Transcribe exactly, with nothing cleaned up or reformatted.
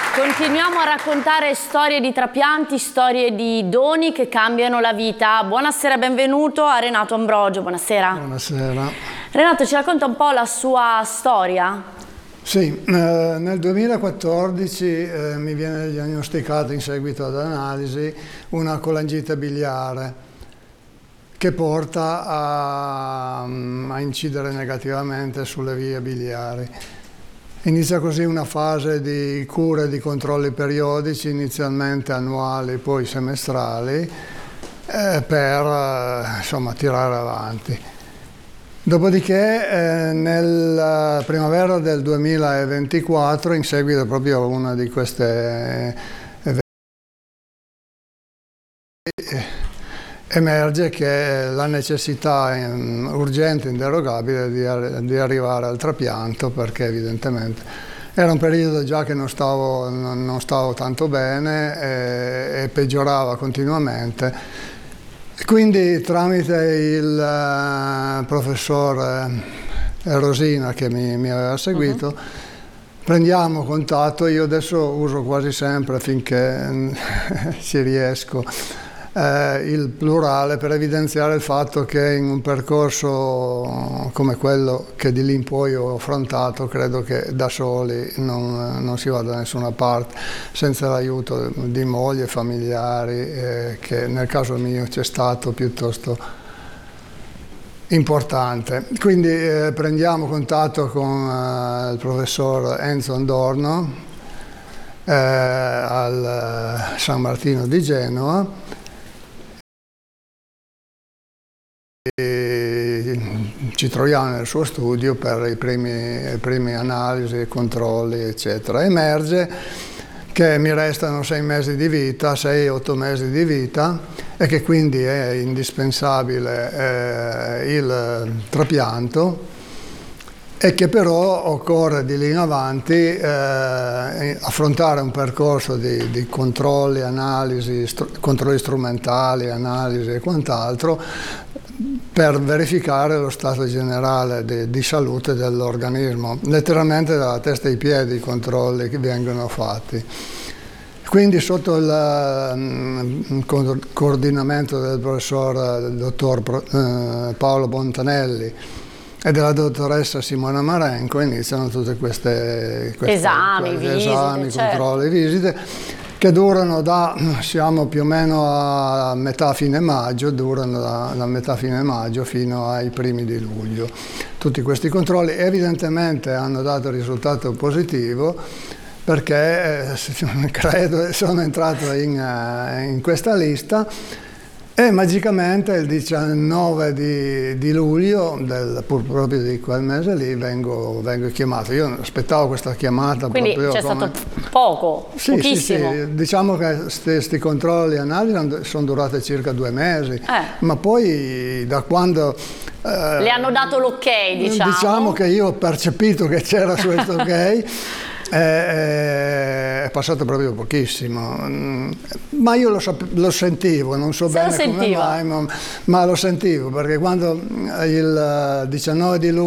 Continuiamo a raccontare storie di trapianti, storie di doni che cambiano la vita. Buonasera, benvenuto a Renato Ambrogio, buonasera. Buonasera. Renato, ci racconta un po' la sua storia? Sì, eh, nel duemilaquattordici eh, mi viene diagnosticata in seguito ad analisi una colangite biliare che porta a, a incidere negativamente sulle vie biliari. Inizia così una fase di cure e di controlli periodici, inizialmente annuali, poi semestrali, eh, per eh, insomma, tirare avanti. Dopodiché, eh, nella primavera del duemilaventiquattro, in seguito proprio a una di queste eh, emerge che la necessità urgente e inderogabile di, di arrivare al trapianto, perché evidentemente era un periodo già che non stavo, non, non stavo tanto bene e, e peggiorava continuamente. Quindi tramite il uh, professor uh, Rosina che mi, mi aveva seguito, uh-huh. prendiamo contatto. Io adesso uso quasi sempre, finché ci riesco, Eh, il plurale per evidenziare il fatto che in un percorso come quello che di lì in poi ho affrontato, credo che da soli non, non si vada da nessuna parte senza l'aiuto di moglie, familiari, eh, che nel caso mio c'è stato piuttosto importante. Quindi eh, prendiamo contatto con eh, il professor Enzo Andorno eh, al San Martino di Genova. E ci troviamo nel suo studio per i primi, le prime analisi, controlli, eccetera. Emerge che mi restano sei mesi di vita, sei otto mesi di vita, e che quindi è indispensabile eh, il trapianto, e che però occorre di lì in avanti eh, affrontare un percorso di, di controlli, analisi, str- controlli strumentali, analisi e quant'altro, per verificare lo stato generale di, di salute dell'organismo. Letteralmente dalla testa ai piedi i controlli che vengono fatti. Quindi sotto il um, co- coordinamento del professor del dottor uh, Paolo Bontanelli e della dottoressa Simona Marenco iniziano tutte queste, queste esami, queste, visite, esami certo. controlli, visite, che durano da, siamo più o meno a metà fine maggio, durano da, da metà fine maggio fino ai primi di luglio. Tutti questi controlli evidentemente hanno dato risultato positivo, perché eh, credo sono entrato in, in questa lista. E magicamente il diciannove di, di luglio, del, pur proprio di quel mese lì, vengo, vengo chiamato. Io aspettavo questa chiamata. Quindi proprio c'è come... stato poco, sì, pochissimo. Sì, sì. Diciamo che questi controlli e analisi sono durati circa due mesi, eh. ma poi da quando... Eh, Le hanno dato l'ok, diciamo. Diciamo che io ho percepito che c'era questo ok. È passato proprio pochissimo, ma io lo, lo sentivo, non so Se bene come mai, ma, ma lo sentivo, perché quando il diciannove di luglio